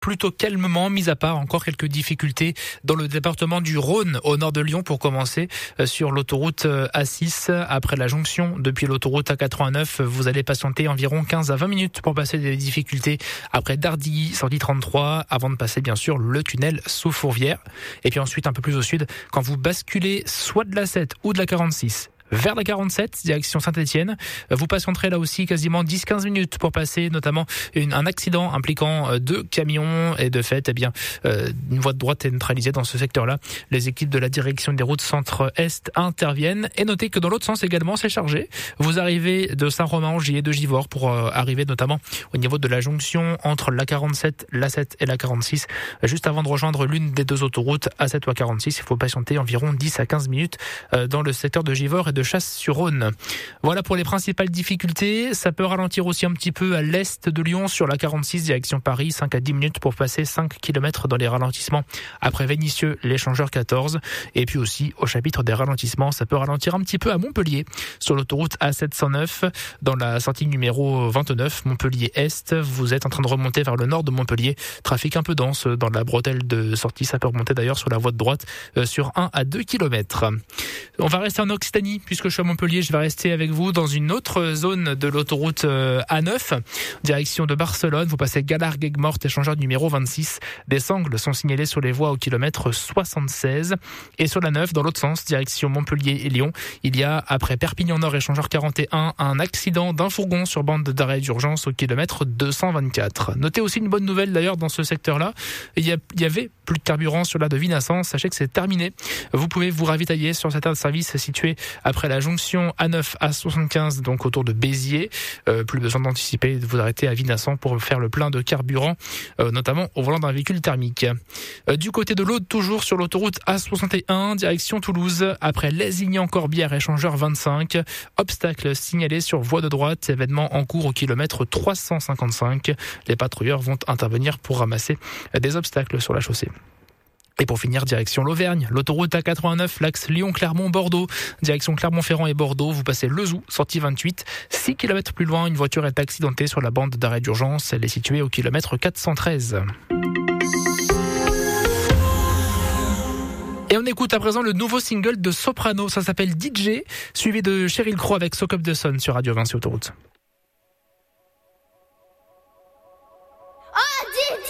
plutôt calmement, mis à part encore quelques difficultés dans le département du Rhône, au nord de Lyon, pour commencer sur l'autoroute A6. Après la jonction depuis l'autoroute A89, vous allez patienter environ 15 à 20 minutes pour passer des difficultés après Dardilly, sortie 33, avant de passer bien sûr le tunnel sous Fourvière. Et puis ensuite, un peu plus au sud, quand vous basculez soit de la 7 ou de la 46, vers la 47, direction Saint-Etienne. Vous patienterez là aussi quasiment 10-15 minutes pour passer notamment un accident impliquant 2 camions et de fait, une voie de droite est neutralisée dans ce secteur-là. Les équipes de la direction des routes centre-est interviennent et notez que dans l'autre sens également, c'est chargé. Vous arrivez de Saint-Romain-en-Gie et de Givors pour arriver notamment au niveau de la jonction entre la 47, la 7 et la 46. Juste avant de rejoindre l'une des deux autoroutes, A7 ou A46, il faut patienter environ 10 à 15 minutes dans le secteur de Givors et de Chasse-sur-Rhône. Voilà pour les principales difficultés. Ça peut ralentir aussi un petit peu à l'est de Lyon sur la 46 direction Paris, 5 à 10 minutes pour passer 5 km dans les ralentissements après Vénissieux, l'échangeur 14. Et puis aussi au chapitre des ralentissements, ça peut ralentir un petit peu à Montpellier sur l'autoroute A709 dans la sortie numéro 29 Montpellier-Est. Vous êtes en train de remonter vers le nord de Montpellier. Trafic un peu dense dans la bretelle de sortie. Ça peut remonter d'ailleurs sur la voie de droite sur 1 à 2 km. On va rester en Occitanie. Puisque je suis à Montpellier, je vais rester avec vous dans une autre zone de l'autoroute A9, direction de Barcelone. Vous passez Galargues-Aigues-Mortes, échangeur numéro 26. Des sangles sont signalées sur les voies au kilomètre 76. Et sur la 9, dans l'autre sens, direction Montpellier et Lyon, il y a, après Perpignan-Nord, échangeur 41, un accident d'un fourgon sur bande d'arrêt d'urgence au kilomètre 224. Notez aussi une bonne nouvelle d'ailleurs dans ce secteur-là. Il y avait plus de carburant sur la de Vinassan. Sachez que c'est terminé. Vous pouvez vous ravitailler sur cette aire de service située après la jonction A9 à 75, donc autour de Béziers. Plus besoin d'anticiper, de vous arrêter à Vinassan pour faire le plein de carburant, notamment au volant d'un véhicule thermique. Du côté de l'Aude, toujours sur l'autoroute A61, direction Toulouse, après Lézignan-Corbière, échangeur 25. Obstacle signalé sur voie de droite, événement en cours au kilomètre 355. Les patrouilleurs vont intervenir pour ramasser des obstacles sur la chaussée. Et pour finir, direction l'Auvergne, l'autoroute A89, l'axe Lyon-Clermont-Bordeaux, direction Clermont-Ferrand et Bordeaux, vous passez Lezoux, sortie 28. 6 km plus loin, une voiture est accidentée sur la bande d'arrêt d'urgence, elle est située au kilomètre 413. Et on écoute à présent le nouveau single de Soprano, ça s'appelle DJ, suivi de Sheryl Crow avec Soak Up the Sun sur Radio Vinci Autoroute.